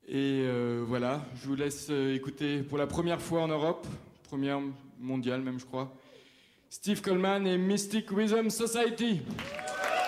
Et voilà, je vous laisse écouter pour la première fois en Europe, première mondiale même je crois, Steve Coleman et Mystic Rhythm Society.